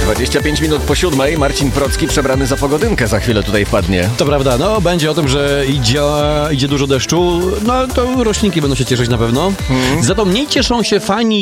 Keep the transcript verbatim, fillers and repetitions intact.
dwadzieścia pięć minut po siódmej. Marcin Procki przebrany za pogodynkę za chwilę tutaj wpadnie. To prawda, no będzie o tym, że idzie, idzie dużo deszczu, no to roślinki będą się cieszyć na pewno. Hmm. Za to mniej cieszą się fani